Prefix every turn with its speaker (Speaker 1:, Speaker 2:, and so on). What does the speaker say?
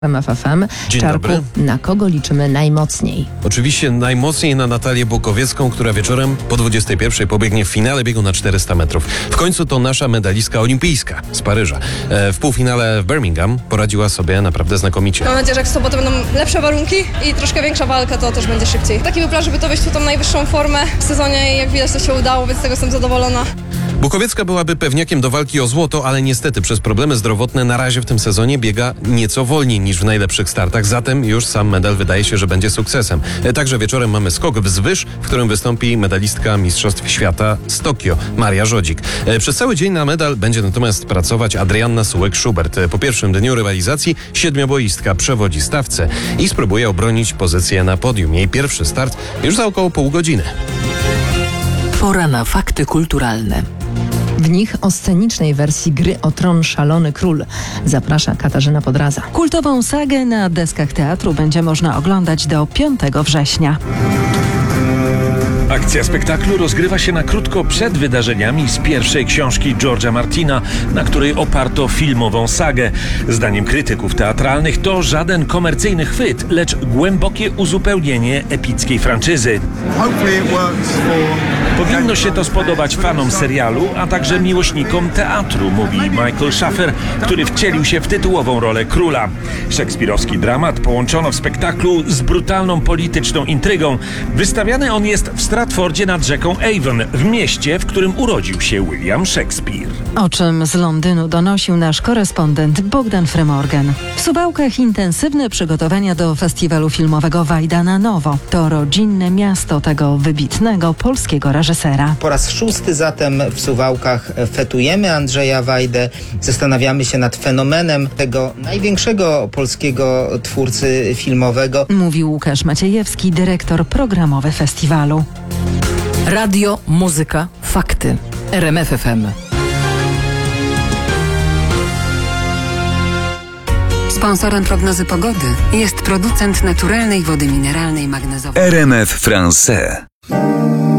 Speaker 1: MFFM.
Speaker 2: Dzień
Speaker 1: Czarku,
Speaker 2: dobry.
Speaker 1: na kogo liczymy najmocniej?
Speaker 2: Oczywiście najmocniej na Natalię Bukowiecką, która wieczorem po 21 pobiegnie w finale biegu na 400 metrów. W końcu to nasza medalistka olimpijska z Paryża. W półfinale w Birmingham poradziła sobie naprawdę znakomicie.
Speaker 3: Mam nadzieję, że jak w sobotę będą lepsze warunki i troszkę większa walka, to też będzie szybciej. Taki był plan, żeby to wejść w tą najwyższą formę w sezonie i jak widać to się udało, więc z tego jestem zadowolona.
Speaker 2: Bukowiecka byłaby pewniakiem do walki o złoto, ale niestety przez problemy zdrowotne na razie w tym sezonie biega nieco wolniej niż w najlepszych startach, zatem już sam medal wydaje się, że będzie sukcesem. Także wieczorem mamy skok wzwyż, w którym wystąpi medalistka Mistrzostw Świata z Tokio, Maria Żodzik. Przez cały dzień na medal będzie natomiast pracować Adrianna Sułek-Schubert. Po pierwszym dniu rywalizacji siedmioboistka przewodzi stawce i spróbuje obronić pozycję na podium. Jej pierwszy start już za około pół godziny.
Speaker 4: Pora na fakty kulturalne.
Speaker 1: W nich o scenicznej wersji Gry o Tron Szalony Król. Zaprasza Katarzyna Podraza.
Speaker 5: Kultową sagę na deskach teatru będzie można oglądać do 5 września.
Speaker 6: Akcja spektaklu rozgrywa się na krótko przed wydarzeniami z pierwszej książki George'a Martina, na której oparto filmową sagę. Zdaniem krytyków teatralnych to żaden komercyjny chwyt, lecz głębokie uzupełnienie epickiej franczyzy. Powinno się to spodobać fanom serialu, a także miłośnikom teatru, mówi Michael Schaffer, który wcielił się w tytułową rolę króla. Szekspirowski dramat połączono w spektaklu z brutalną polityczną intrygą. Wystawiany on jest w Stratfordzie nad rzeką Avon, w mieście, w którym urodził się William Shakespeare.
Speaker 5: O czym z Londynu donosił nasz korespondent Bogdan Fremorgan. W Suwałkach intensywne przygotowania do festiwalu filmowego Wajda na Nowo. To rodzinne miasto tego wybitnego polskiego reżysera.
Speaker 7: Po raz 6 zatem w Suwałkach fetujemy Andrzeja Wajdę. Zastanawiamy się nad fenomenem tego największego polskiego twórcy filmowego.
Speaker 5: Mówił Łukasz Maciejewski, dyrektor programowy festiwalu.
Speaker 4: Radio, muzyka, fakty. RMF FM.
Speaker 8: Sponsorem prognozy pogody jest producent naturalnej wody mineralnej magnezowej.
Speaker 9: RMF France.